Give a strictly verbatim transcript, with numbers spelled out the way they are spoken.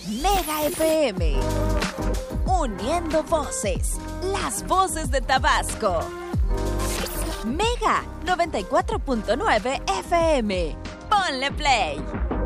Mega F M. Uniendo voces. Las voces de Tabasco. Mega noventa y cuatro punto nueve F M. Ponle play.